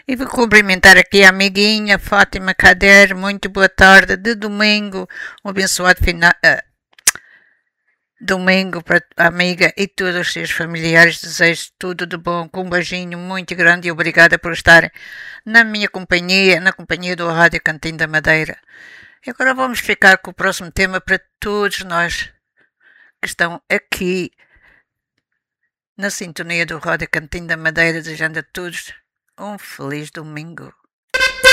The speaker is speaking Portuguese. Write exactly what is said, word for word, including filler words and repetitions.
E vou cumprimentar aqui a amiguinha Fátima Kader. Muito boa tarde de domingo. Um abençoado final, uh, domingo para a amiga e todos os seus familiares. Desejo tudo de bom, com um beijinho muito grande e obrigada por estarem na minha companhia, na companhia do Rádio Cantinho da Madeira. E agora vamos ficar com o próximo tema para todos nós que estão aqui na sintonia do Rádio Cantinho da Madeira, desejando a todos um feliz domingo.